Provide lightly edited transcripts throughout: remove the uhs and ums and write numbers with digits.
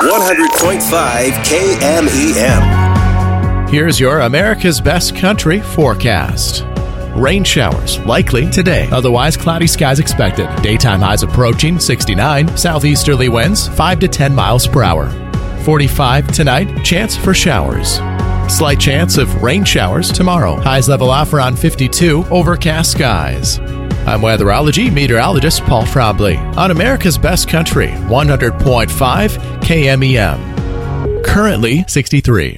100.5 KMEM. Here's your America's Best Country forecast. Rain showers likely today. Otherwise, cloudy skies expected. Daytime highs approaching 69. Southeasterly winds 5 to 10 miles per hour. 45 tonight. Chance for showers. Slight chance of rain showers tomorrow. Highs level off around 52. Overcast skies. I'm weatherology meteorologist Paul Frobley on America's Best Country, 100.5 KMEM. Currently 63.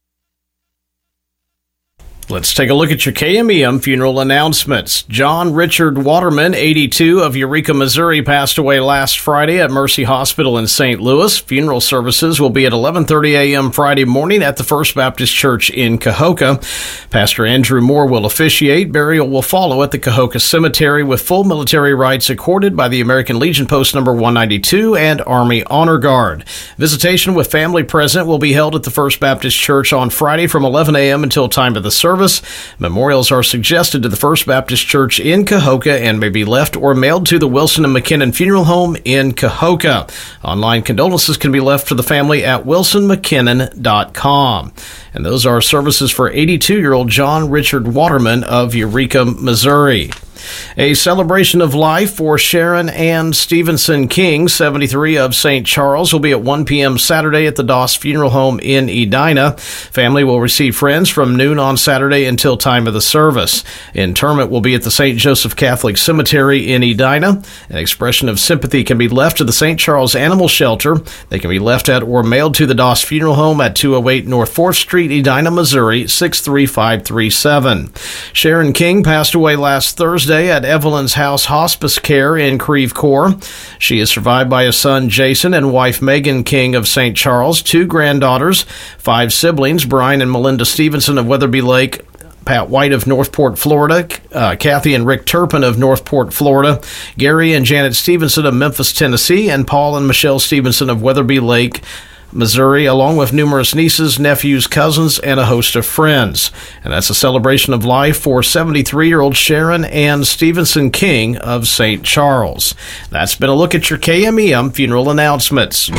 Let's take a look at your KMEM funeral announcements. John Richard Waterman, 82, of Eureka, Missouri, passed away last Friday at Mercy Hospital in St. Louis. Funeral services will be at 11:30 a.m. Friday morning at the First Baptist Church in Cahokia. Pastor Andrew Moore will officiate. Burial will follow at the Cahokia Cemetery with full military rights accorded by the American Legion Post Number 192 and Army Honor Guard. Visitation with family present will be held at the First Baptist Church on Friday from 11 a.m. until time of the service. Memorials are suggested to the First Baptist Church in Cahokia and may be left or mailed to the Wilson and McKinnon Funeral Home in Cahokia. Online condolences can be left to the family at wilsonmckinnon.com. And those are services for 82-year-old John Richard Waterman of Eureka, Missouri. A celebration of life for Sharon Ann Stevenson King, 73, of St. Charles, will be at 1 p.m. Saturday at the Doss Funeral Home in Edina. Family will receive friends from noon on Saturday until time of the service. Interment will be at the St. Joseph Catholic Cemetery in Edina. An expression of sympathy can be left to the St. Charles Animal Shelter. They can be left at or mailed to the Doss Funeral Home at 208 North 4th Street, Edina, Missouri, 63537. Sharon King passed away last Thursday at Evelyn's House Hospice Care in Creve Coeur. She is survived by a son, Jason, and wife, Megan King of St. Charles, 2 granddaughters, 5 siblings, Brian and Melinda Stevenson of Weatherby Lake, Pat White of Northport, Florida, Kathy and Rick Turpin of Northport, Florida, Gary and Janet Stevenson of Memphis, Tennessee, and Paul and Michelle Stevenson of Weatherby Lake, Missouri, along with numerous nieces, nephews, cousins, and a host of friends. And that's a celebration of life for 73-year-old Sharon Ann Stevenson King of St. Charles. That's been a look at your KMEM funeral announcements.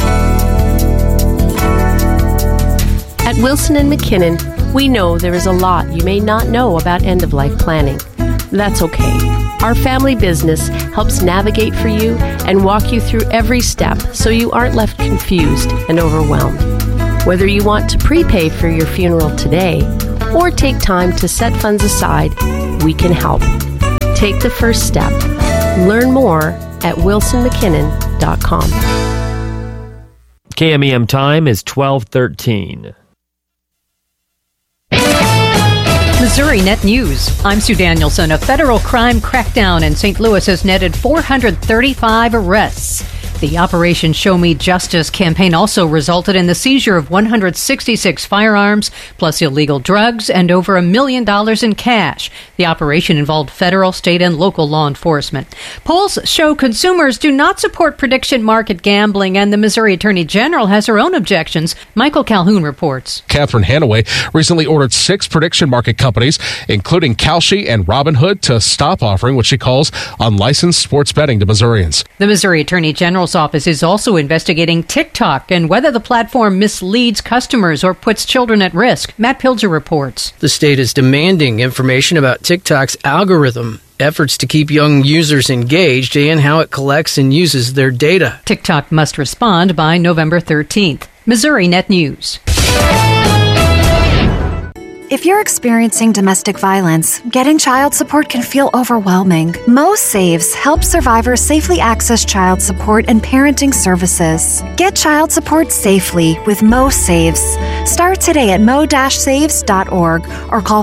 At Wilson and McKinnon, we know there is a lot you may not know about end-of-life planning. That's okay. Our family business helps navigate for you and walk you through every step so you aren't left confused and overwhelmed. Whether you want to prepay for your funeral today or take time to set funds aside, we can help. Take the first step. Learn more at wilsonmckinnon.com. KMEM time is 12:13. Missouri Net News. I'm Sue Danielson. A federal crime crackdown in St. Louis has netted 435 arrests. The Operation Show Me Justice campaign also resulted in the seizure of 166 firearms, plus illegal drugs, and over $1 million in cash. The operation involved federal, state, and local law enforcement. Polls show consumers do not support prediction market gambling, and the Missouri Attorney General has her own objections. Michael Calhoun reports. Catherine Hanaway recently ordered 6 prediction market companies, including Kalshi and Robinhood, to stop offering what she calls unlicensed sports betting to Missourians. The Missouri Attorney General's office is also investigating TikTok and whether the platform misleads customers or puts children at risk. Matt Pilger reports. The state is demanding information about TikTok's algorithm, efforts to keep young users engaged, and how it collects and uses their data. TikTok must respond by November 13th. Missouri Net News. If you're experiencing domestic violence, getting child support can feel overwhelming. Mo Saves helps survivors safely access child support and parenting services. Get child support safely with Mo Saves. Start today at mo-saves.org or call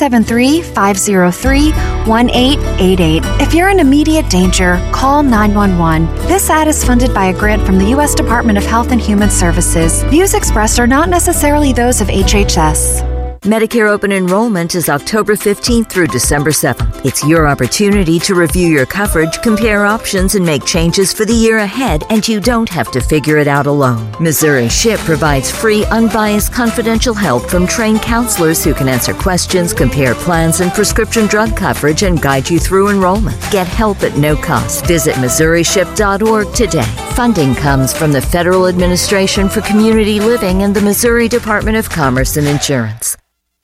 573-503-1888. If you're in immediate danger, call 911. This ad is funded by a grant from the U.S. Department of Health and Human Services. Views expressed are not necessarily those of HHS. Medicare open enrollment is October 15th through December 7th. It's your opportunity to review your coverage, compare options, and make changes for the year ahead, and you don't have to figure it out alone. Missouri SHIP provides free, unbiased, confidential help from trained counselors who can answer questions, compare plans and prescription drug coverage, and guide you through enrollment. Get help at no cost. Visit MissouriShip.org today. Funding comes from the Federal Administration for Community Living and the Missouri Department of Commerce and Insurance.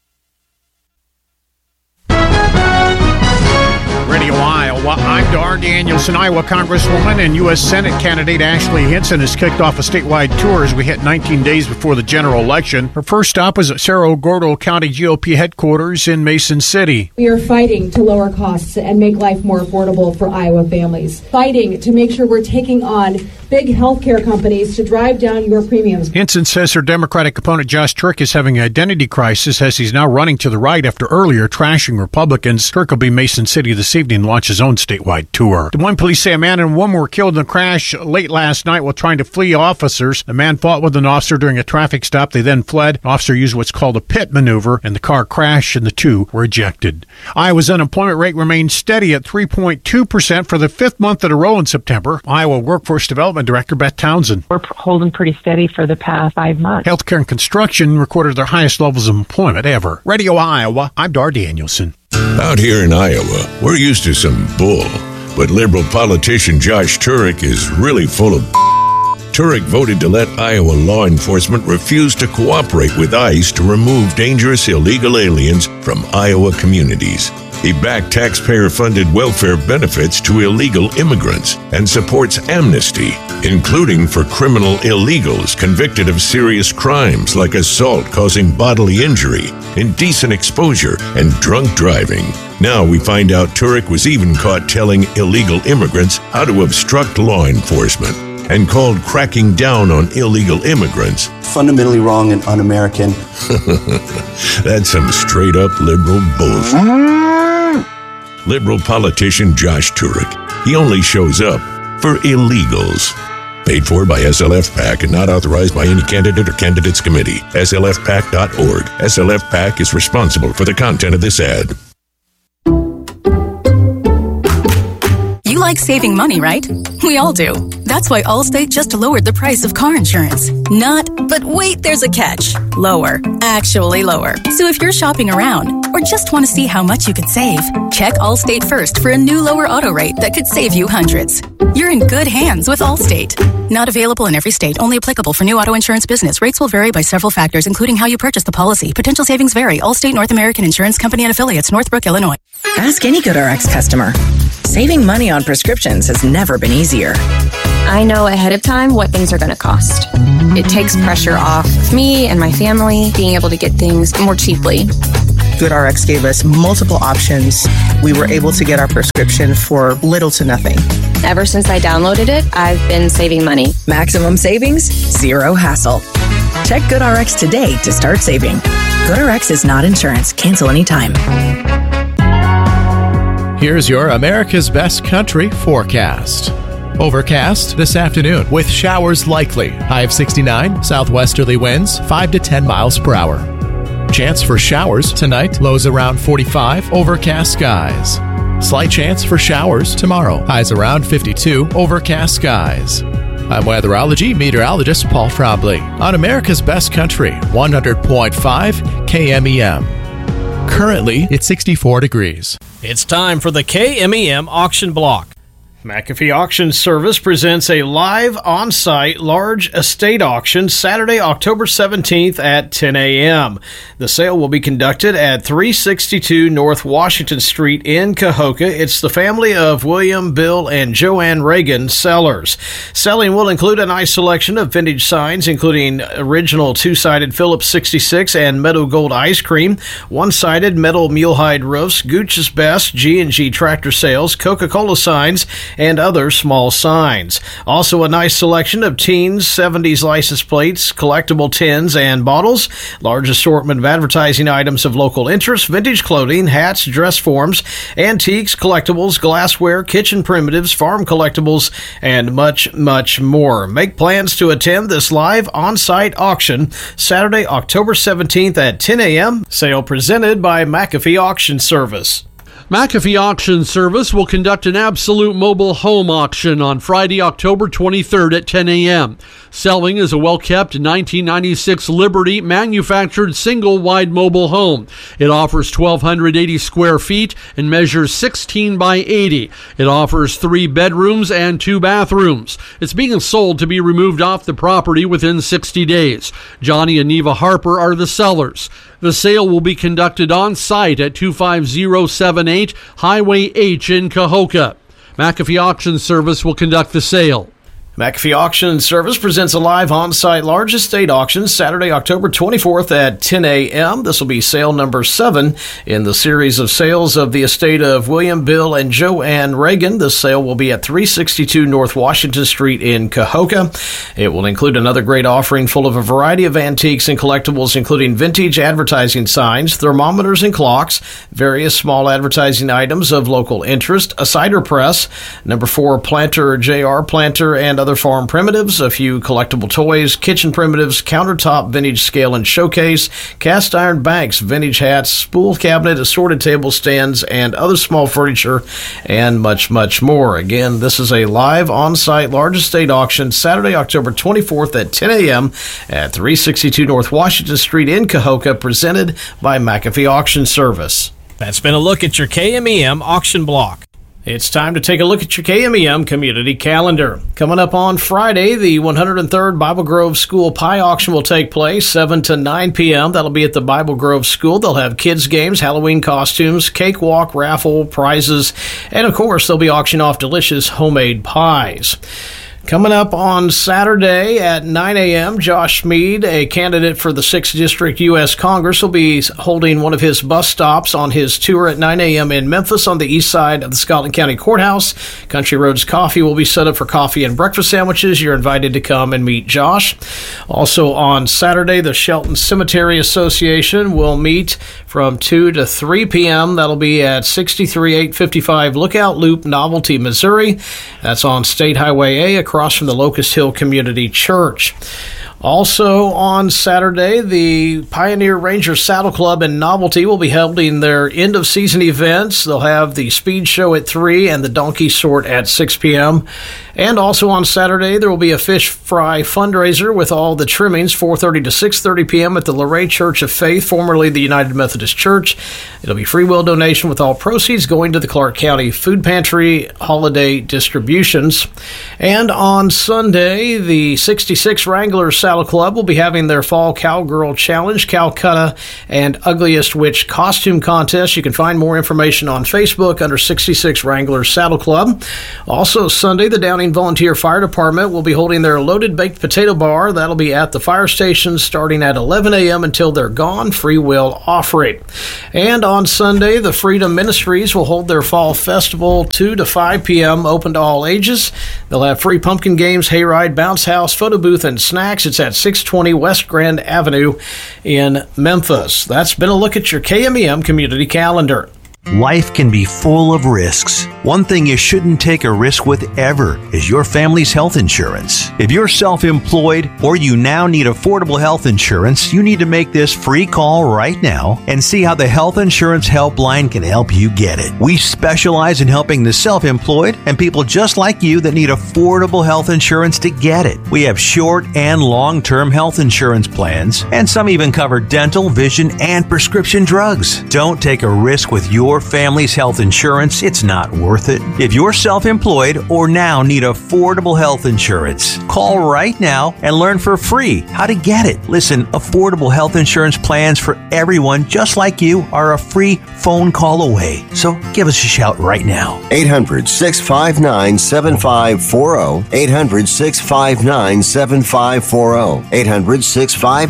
Radio Iowa, I'm Dar Danielson. Iowa Congresswoman and U.S. Senate candidate Ashley Hinson has kicked off a statewide tour as we hit 19 days before the general election. Her first stop is at Cerro Gordo County GOP headquarters in Mason City. We are fighting to lower costs and make life more affordable for Iowa families. Fighting to make sure we're taking on big healthcare companies to drive down your premiums. Hinson says her Democratic opponent Josh Turk is having an identity crisis as he's now running to the right after earlier trashing Republicans. Turk will be Mason City this evening and launch his own statewide tour. Des Moines police say a man and a woman were killed in a crash late last night while trying to flee officers. The man fought with an officer during a traffic stop. They then fled. An officer used what's called a pit maneuver, and the car crashed, and the two were ejected. Iowa's unemployment rate remains steady at 3.2% for the fifth month in a row in September. Iowa Workforce Development Director Beth Townsend. We're holding pretty steady for the past 5 months. Healthcare and construction recorded their highest levels of employment ever. Radio Iowa, I'm Dar Danielson. Out here in Iowa, we're used to some bull, but liberal politician Josh Turek is really full of Turek voted to let Iowa law enforcement refuse to cooperate with ICE to remove dangerous illegal aliens from Iowa communities. He backed taxpayer-funded welfare benefits to illegal immigrants and supports amnesty, including for criminal illegals convicted of serious crimes like assault causing bodily injury, indecent exposure, and drunk driving. Now we find out Turek was even caught telling illegal immigrants how to obstruct law enforcement and called cracking down on illegal immigrants fundamentally wrong and un-American. That's some straight-up liberal bullshit. Liberal politician Josh Turek. He only shows up for illegals. Paid for by SLF PAC and not authorized by any candidate or candidates committee. SLFPAC.org. SLF PAC is responsible for the content of this ad. You like saving money, right? We all do. That's why Allstate just lowered the price of car insurance. But wait, there's a catch. Lower. Actually lower. So if you're shopping around or just want to see how much you could save, check Allstate first for a new lower auto rate that could save you hundreds. You're in good hands with Allstate. Not available in every state. Only applicable for new auto insurance business. Rates will vary by several factors, including how you purchase the policy. Potential savings vary. Allstate North American Insurance Company and affiliates, Northbrook, Illinois. Ask any GoodRx customer. Saving money on prescriptions has never been easier. I know ahead of time what things are going to cost. It takes pressure off me and my family being able to get things more cheaply. GoodRx gave us multiple options. We were able to get our prescription for little to nothing. Ever since I downloaded it, I've been saving money. Maximum savings, zero hassle. Check GoodRx today to start saving. GoodRx is not insurance. Cancel anytime. Here's your America's Best Country forecast. Overcast this afternoon with showers likely. High of 69, southwesterly winds 5 to 10 miles per hour. Chance for showers tonight, lows around 45, overcast skies. Slight chance for showers tomorrow, highs around 52, overcast skies. I'm weatherology meteorologist Paul Trombley on America's Best Country, 100.5 KMEM. Currently, it's 64 degrees. It's time for the KMEM Auction Block. McAfee Auction Service presents a live on-site large estate auction Saturday, October 17th at 10 a.m. The sale will be conducted at 362 North Washington Street in Cahokia. It's the family of William, Bill, and Joanne Reagan sellers. Selling will include a nice selection of vintage signs, including original two-sided Phillips 66 and Meadow Gold ice cream, one-sided metal mulehide roofs, Gooch's Best, G&G tractor sales, Coca-Cola signs, and other small signs. Also a nice selection of teens, 70s license plates, collectible tins and bottles, large assortment of advertising items of local interest, vintage clothing, hats, dress forms, antiques, collectibles, glassware, kitchen primitives, farm collectibles, and much, much more. Make plans to attend this live on-site auction Saturday, October 17th at 10 a.m. Sale presented by McAfee Auction Service. McAfee Auction Service will conduct an absolute mobile home auction on Friday, October 23rd at 10 a.m. Selling is a well-kept 1996 Liberty manufactured single-wide mobile home. It offers 1,280 square feet and measures 16 by 80. It offers 3 bedrooms and 2 bathrooms. It's being sold to be removed off the property within 60 days. Johnny and Neva Harper are the sellers. The sale will be conducted on site at 25078 Highway H in Cahokia. McAfee Auction Service will conduct the sale. McAfee Auction Service presents a live on-site large estate auction Saturday, October 24th at 10 a.m. This will be sale number 7 in the series of sales of the estate of William, Bill, and Joanne Reagan. This sale will be at 362 North Washington Street in Cahokia. It will include another great offering full of a variety of antiques and collectibles, including vintage advertising signs, thermometers and clocks, various small advertising items of local interest, a cider press, number 4 planter, J.R. planter, and other farm primitives, a few collectible toys, kitchen primitives, countertop vintage scale and showcase, cast iron banks, vintage hats, spool cabinet, assorted table stands, and other small furniture, and much, much more. Again, this is a live on-site large estate auction Saturday, October 24th at 10 a.m. at 362 North Washington Street in Cahokia, presented by McAfee Auction Service. That's been a look at your KMEM auction block. It's time to take a look at your KMEM community calendar. Coming up on Friday, the 103rd Bible Grove School Pie Auction will take place 7 to 9 p.m. That'll be at the Bible Grove School. They'll have kids' games, Halloween costumes, cakewalk, raffle, prizes, and of course, they'll be auctioning off delicious homemade pies. Coming up on Saturday at 9 a.m., Josh Mead, a candidate for the 6th District U.S. Congress, will be holding one of his bus stops on his tour at 9 a.m. in Memphis on the east side of the Scotland County Courthouse. Country Roads Coffee will be set up for coffee and breakfast sandwiches. You're invited to come and meet Josh. Also on Saturday, the Shelton Cemetery Association will meet from 2 to 3 p.m. That'll be at 63855 Lookout Loop, Novelty, Missouri. That's on State Highway A, across from the Locust Hill Community Church. Also on Saturday, the Pioneer Ranger Saddle Club in Novelty will be holding their end-of-season events. They'll have the Speed Show at 3 and the Donkey Sort at 6 p.m. And also on Saturday, there will be a fish fry fundraiser with all the trimmings, 4:30 to 6:30 p.m. at the Luray Church of Faith, formerly the United Methodist Church. It'll be free will donation with all proceeds going to the Clark County Food Pantry holiday distributions. And on Sunday, the 66 Wrangler Saddle Club will be having their Fall Cowgirl Challenge, Calcutta, and Ugliest Witch Costume Contest. You can find more information on Facebook under 66 Wrangler Saddle Club. Also Sunday, the Downing Volunteer Fire Department will be holding their Loaded Baked Potato Bar. That'll be at the fire station starting at 11 a.m. until they're gone. Free will offering. And on Sunday, the Freedom Ministries will hold their Fall Festival 2 to 5 p.m. open to all ages. They'll have free pumpkin games, hayride, bounce house, photo booth, and snacks. It's at 620 West Grand Avenue in Memphis. That's been a look at your KMEM community calendar. Life can be full of risks. One thing you shouldn't take a risk with ever is your family's health insurance. If you're self-employed or you now need affordable health insurance, you need to make this free call right now and see how the Health Insurance Helpline can help you get it. We specialize in helping the self-employed and people just like you that need affordable health insurance to get it. We have short and long-term health insurance plans, and some even cover dental, vision, and prescription drugs. Don't take a risk with your family's health insurance. It's not worth it. If you're self-employed or now need affordable health insurance, call right now and learn for free how to get it. Listen, affordable health insurance plans for everyone just like you are a free phone call away. So give us a shout right now. 800-659-7540. 800-659-7540.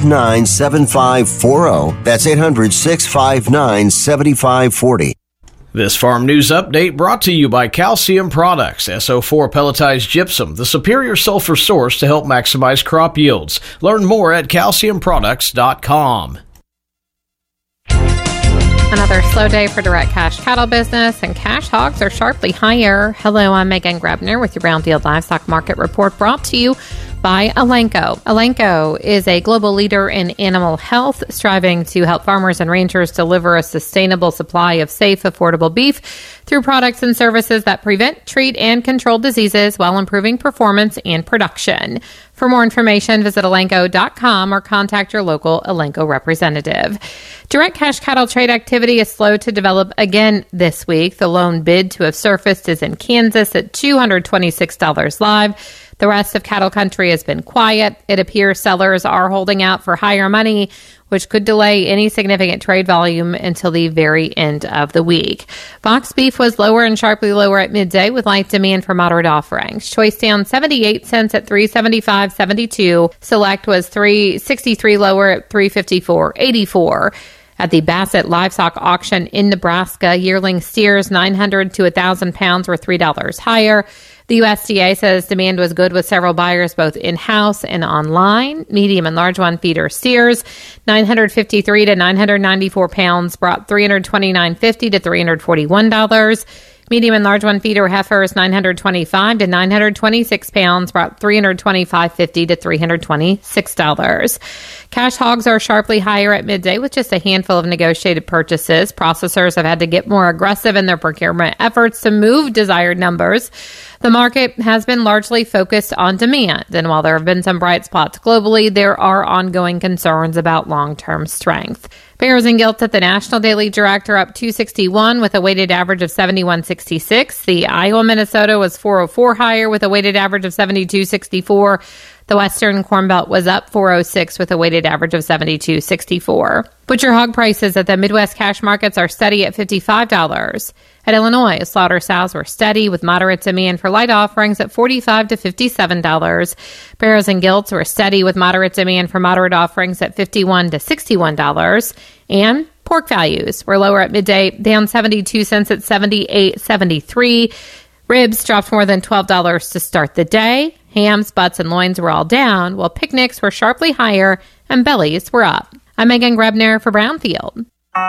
800-659-7540. That's 800-659-7540. This Farm News Update brought to you by Calcium Products, SO4 pelletized gypsum, the superior sulfur source to help maximize crop yields. Learn more at calciumproducts.com. Another slow day for direct cash cattle business, and cash hogs are sharply higher. Hello, I'm Megan Grebner with your Brownfield Livestock Market Report, brought to you by Elanco. Elanco is a global leader in animal health, striving to help farmers and ranchers deliver a sustainable supply of safe, affordable beef through products and services that prevent, treat, and control diseases while improving performance and production. For more information, visit Elanco.com or contact your local Elanco representative. Direct cash cattle trade activity is slow to develop again this week. The lone bid to have surfaced is in Kansas at $226 live. The rest of cattle country has been quiet. It appears sellers are holding out for higher money, which could delay any significant trade volume until the very end of the week. Box beef was lower and sharply lower at midday, with light demand for moderate offerings. Choice down 78 cents at $375.72. Select was $3.63 lower at $354.84. At the Bassett Livestock Auction in Nebraska, yearling steers 900 to 1,000 pounds were $3 higher. The USDA says demand was good with several buyers both in-house and online. Medium and large one feeder steers, 953 to 994 pounds, brought $329.50 to $341. Medium and large one feeder heifers, 925 to 926 pounds, brought $325.50 to $326. Cash hogs are sharply higher at midday with just a handful of negotiated purchases. Processors have had to get more aggressive in their procurement efforts to move desired numbers. The market has been largely focused on demand, and while there have been some bright spots globally, there are ongoing concerns about long-term strength. Bears and Gilts at the National Daily Direct are up 261 with a weighted average of 71.66. The Iowa Minnesota was 404 higher with a weighted average of 72.64. The Western Corn Belt was up 406 with a weighted average of 72.64. Butcher hog prices at the Midwest cash markets are steady at $55. At Illinois, slaughter sows were steady with moderate demand for light offerings at $45 to $57. Barrows and Gilts were steady with moderate demand for moderate offerings at $51 to $61. And pork values were lower at midday, down 72 cents at $78.73. Ribs dropped more than $12 to start the day. Hams, butts, and loins were all down, while picnics were sharply higher and bellies were up. I'm Megan Grebner for Brownfield.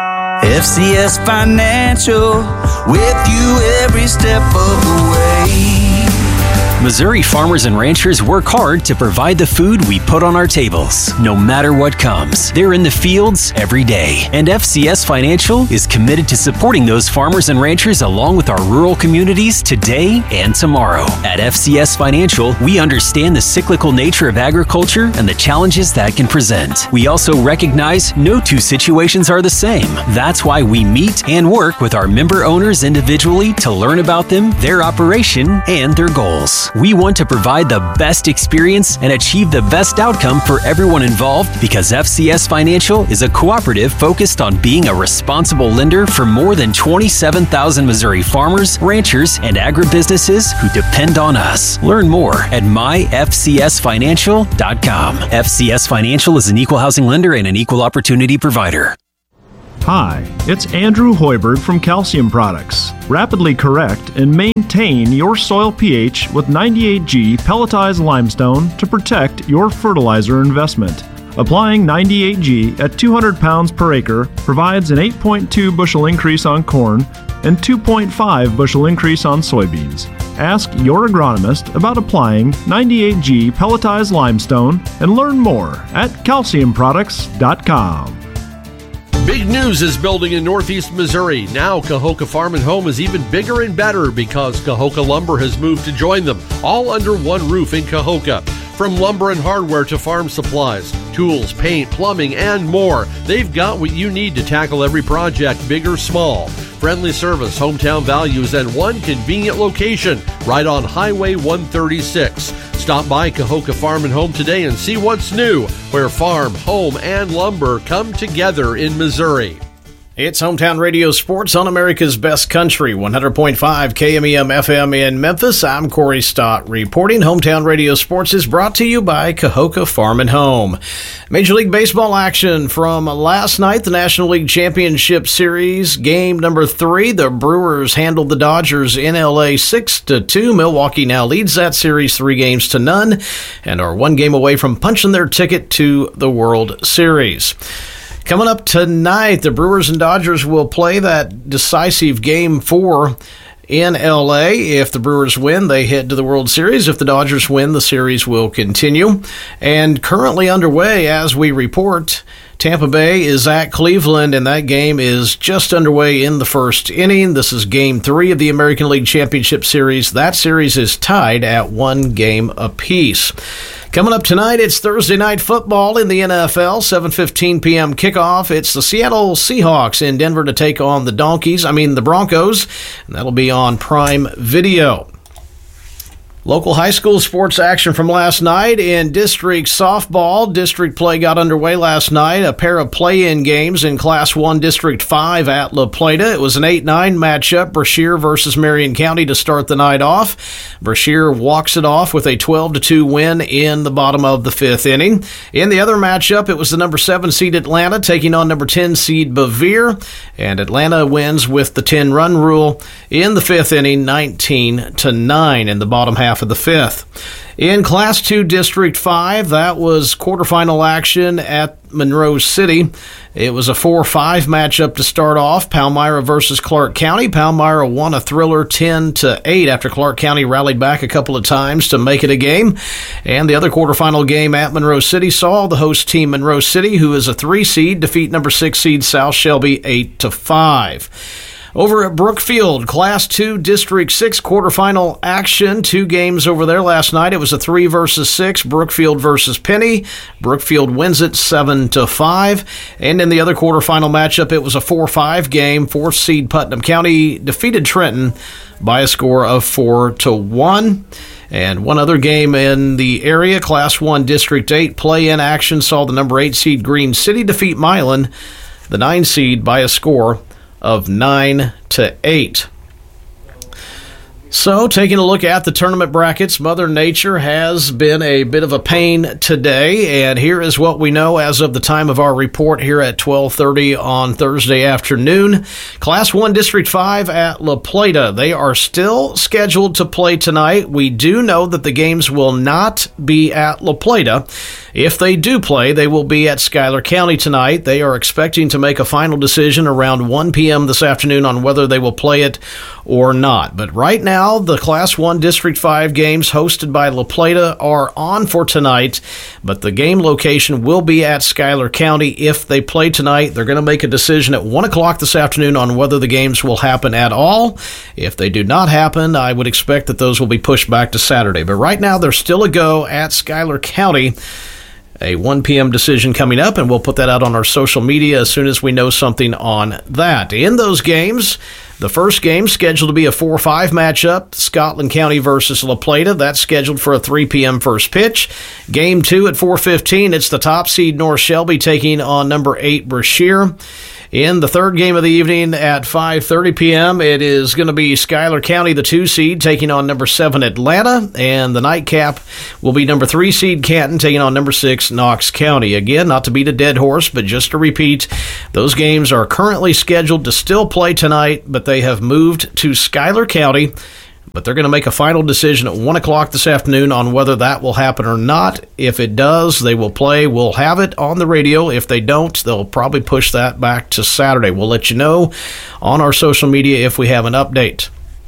FCS Financial, with you every step of the way. Missouri farmers and ranchers work hard to provide the food we put on our tables, no matter what comes. They're in the fields every day, and FCS Financial is committed to supporting those farmers and ranchers along with our rural communities today and tomorrow. At FCS Financial, we understand the cyclical nature of agriculture and the challenges that can present. We also recognize no two situations are the same. That's why we meet and work with our member owners individually to learn about them, their operation, and their goals. We want to provide the best experience and achieve the best outcome for everyone involved because FCS Financial is a cooperative focused on being a responsible lender for more than 27,000 Missouri farmers, ranchers, and agribusinesses who depend on us. Learn more at myfcsfinancial.com. FCS Financial is an equal housing lender and an equal opportunity provider. Hi, it's Andrew Hoiberg from Calcium Products. Rapidly correct and maintain your soil pH with 98G pelletized limestone to protect your fertilizer investment. Applying 98G at 200 pounds per acre provides an 8.2 bushel increase on corn and 2.5 bushel increase on soybeans. Ask your agronomist about applying 98G pelletized limestone and learn more at calciumproducts.com. Big news is building in Northeast Missouri. Now Cahokia Farm and Home is even bigger and better because Cahokia Lumber has moved to join them, all under one roof in Cahokia. From lumber and hardware to farm supplies, tools, paint, plumbing, and more, they've got what you need to tackle every project, big or small. Friendly service, hometown values, and one convenient location right on Highway 136. Stop by Cahokia Farm and Home today and see what's new, where farm, home, and lumber come together in Missouri. It's Hometown Radio Sports on America's Best Country, 100.5 KMEM FM in Memphis. I'm Corey Stott reporting. Hometown Radio Sports is brought to you by Cahokia Farm and Home. Major League Baseball action from last night, the National League Championship Series, game number 3. The Brewers handled the Dodgers in L.A. 6-2. Milwaukee now leads that series 3-0 and are 1 game away from punching their ticket to the World Series. Coming up tonight, the Brewers and Dodgers will play that decisive Game 4 in L.A. If the Brewers win, they head to the World Series. If the Dodgers win, the series will continue. And currently underway as we report, Tampa Bay is at Cleveland, and that game is just underway in the first inning. This is Game 3 of the American League Championship Series. That series is tied at 1 game apiece. Coming up tonight, it's Thursday Night Football in the NFL, 7:15 p.m. kickoff. It's the Seattle Seahawks in Denver to take on the Broncos, and that'll be on Prime Video. Local high school sports action from last night in district softball. District play got underway last night. A pair of play-in games in Class 1 District 5 at La Plata. It was an 8-9 matchup, Brashear versus Marion County to start the night off. Brashear walks it off with a 12-2 win in the bottom of the 5th inning. In the other matchup, it was the number 7 seed Atlanta taking on number 10 seed Bevier, and Atlanta wins with the 10-run rule in the 5th inning, 19-9 in the bottom half of the 5th. In Class 2 District 5, that was quarterfinal action at Monroe City. It was a 4-5 matchup to start off, Palmyra versus Clark County. Palmyra won a thriller 10-8 after Clark County rallied back a couple of times to make it a game. And the other quarterfinal game at Monroe City saw the host team Monroe City, who is a 3 seed, defeat number 6 seed South Shelby 8-5. Over at Brookfield, Class 2 District 6 quarterfinal action. 2 games over there last night. It was a 3 versus 6, Brookfield versus Penny. Brookfield wins it 7-5. And in the other quarterfinal matchup, it was a 4-5 game. 4th seed Putnam County defeated Trenton by a score of 4-1. And one other game in the area, Class 1 District 8 play-in action, saw the number 8 seed Green City defeat Milan, the 9 seed, by a score of 9-8. So, taking a look at the tournament brackets, Mother Nature has been a bit of a pain today, and here is what we know as of the time of our report here at 12:30 on Thursday afternoon. Class 1 District 5 at La Plata. They are still scheduled to play tonight. We do know that the games will not be at La Plata. If they do play, they will be at Schuyler County tonight. They are expecting to make a final decision around 1 p.m. this afternoon on whether they will play it or not. But right now, the Class 1 District 5 games hosted by La Plata are on for tonight, but the game location will be at Schuyler County. If they play tonight, they're going to make a decision at 1 o'clock this afternoon on whether the games will happen at all. If they do not happen, I would expect that those will be pushed back to Saturday. But right now, they're still a go at Schuyler County. A 1 p.m. decision coming up, and we'll put that out on our social media as soon as we know something on that. In those games, the first game scheduled to be a 4-5 matchup, Scotland County versus La Plata. That's scheduled for a 3 p.m. first pitch. Game 2 at 4:15, it's the top seed North Shelby taking on number 8 Brashear. In the third game of the evening at 5:30 p.m., it is going to be Schuyler County, the 2 seed, taking on number 7 Atlanta, and the nightcap will be number 3 seed Canton taking on number 6 Knox County. Again, not to beat a dead horse, but just to repeat, those games are currently scheduled to still play tonight, but they have moved to Schuyler County. But they're going to make a final decision at 1 o'clock this afternoon on whether that will happen or not. If it does, they will play. We'll have it on the radio. If they don't, they'll probably push that back to Saturday. We'll let you know on our social media if we have an update.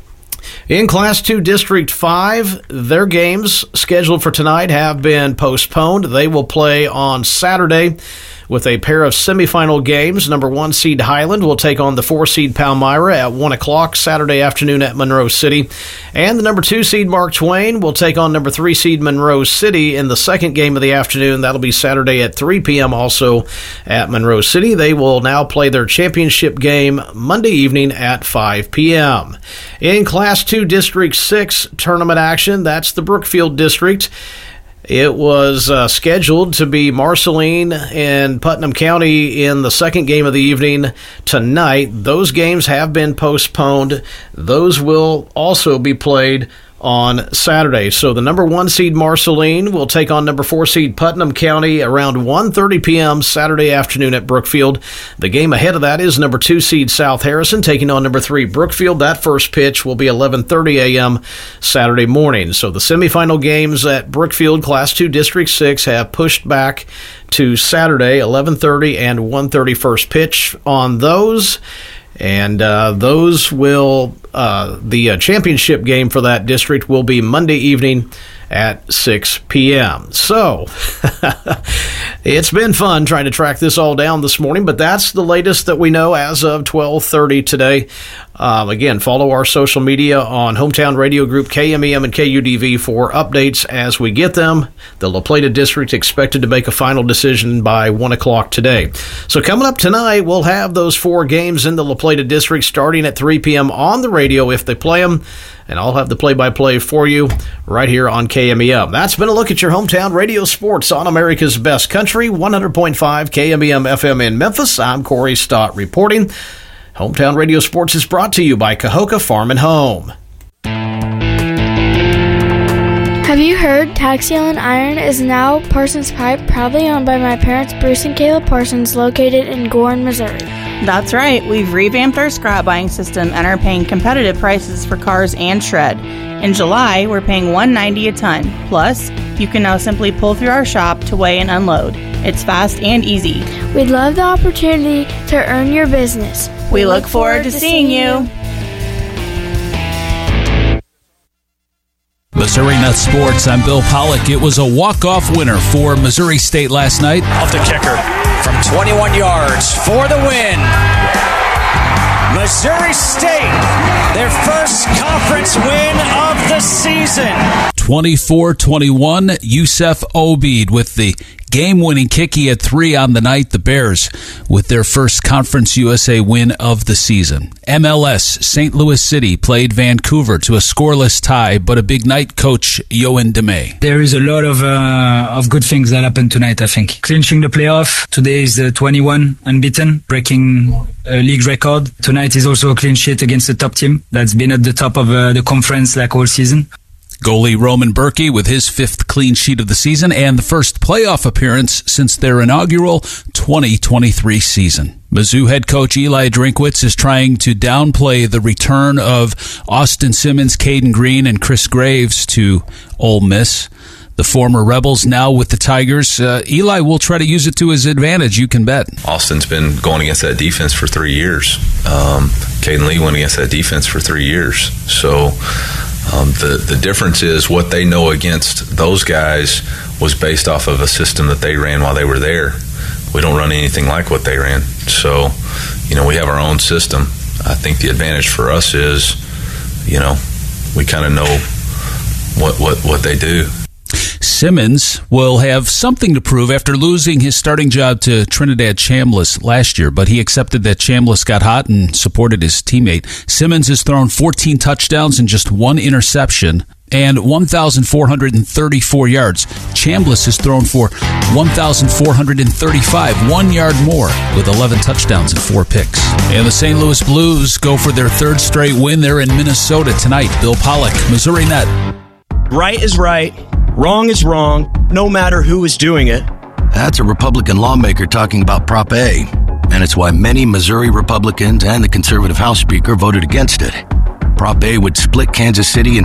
In Class 2 District 5, their games scheduled for tonight have been postponed. They will play on Saturday with a pair of semifinal games. Number 1 seed Highland will take on the 4 seed Palmyra at 1 o'clock Saturday afternoon at Monroe City. And the number 2 seed Mark Twain will take on number 3 seed Monroe City in the second game of the afternoon. That'll be Saturday at 3 p.m. also at Monroe City. They will now play their championship game Monday evening at 5 p.m. In Class 2 District 6 tournament action, that's the Brookfield District. It was scheduled to be Marceline and Putnam County in the second game of the evening tonight. Those games have been postponed. Those will also be played on Saturday. So the number 1 seed Marceline will take on number 4 seed Putnam County around 1:30 p.m. Saturday afternoon at Brookfield. The game ahead of that is number 2 seed South Harrison taking on number 3 Brookfield. That first pitch will be 11:30 a.m. Saturday morning. So the semifinal games at Brookfield Class 2 District 6 have pushed back to Saturday, 11:30 and 1:30 first pitch on those. And those will, the championship game for that district will be Monday evening at 6 p.m. So, it's been fun trying to track this all down this morning, but that's the latest that we know as of 12:30 today. Again, follow our social media on Hometown Radio Group, KMEM and KUDV for updates as we get them. The La Plata District expected to make a final decision by 1 o'clock today. So coming up tonight, we'll have those 4 games in the La Plata District starting at 3 p.m. on the radio if they play them. And I'll have the play-by-play for you right here on KMEM. That's been a look at your hometown radio sports on America's Best Country, 100.5 KMEM FM in Memphis. I'm Corey Stott reporting. Hometown Radio Sports is brought to you by Cahokia Farm and Home. Have you heard Taxiel and Iron is now Parsons Pipe, proudly owned by my parents Bruce and Kayla Parsons, located in Gorham, Missouri. That's right. We've revamped our scrap buying system and are paying competitive prices for cars and shred. In July, we're paying $190 a ton. Plus, you can now simply pull through our shop to weigh and unload. It's fast and easy. We'd love the opportunity to earn your business. We look forward to seeing you. Missouri Nuts Sports, I'm Bill Pollock. It was a walk-off winner for Missouri State last night. Off the kicker from 21 yards for the win. Missouri State, their first conference win of the season. 24-21, Yusef Obeid with the game-winning kick. He had 3 on the night. The Bears with their first Conference USA win of the season. MLS, St. Louis City played Vancouver to a scoreless tie, but a big night. Coach Yohan DeMay. There is a lot of good things that happened tonight, I think. Clinching the playoff. Today is the 21 unbeaten, breaking a league record. Tonight is also a clean sheet against the top team that's been at the top of the conference like all season. Goalie Roman Berkey with his 5th clean sheet of the season and the first playoff appearance since their inaugural 2023 season. Mizzou head coach Eli Drinkwitz is trying to downplay the return of Austin Simmons, Caden Green, and Chris Graves to Ole Miss. The former Rebels now with the Tigers. Eli will try to use it to his advantage, you can bet. Austin's been going against that defense for 3 years. Caden Lee went against that defense for 3 years. So the difference is what they know against those guys was based off of a system that they ran while they were there. We don't run anything like what they ran. So, we have our own system. I think the advantage for us is, we kind of know what they do. Simmons will have something to prove after losing his starting job to Trinidad Chambliss last year, but he accepted that Chambliss got hot and supported his teammate. Simmons has thrown 14 touchdowns and just 1 interception and 1,434 yards. Chambliss has thrown for 1,435, 1 yard more, with 11 touchdowns and 4 picks. And the St. Louis Blues go for their 3rd straight win. They're in Minnesota tonight. Bill Pollock, Missouri Net. Right is right. Wrong is wrong, no matter who is doing it. That's a Republican lawmaker talking about Prop A, and it's why many Missouri Republicans and the conservative House Speaker voted against it. Prop A would split Kansas City into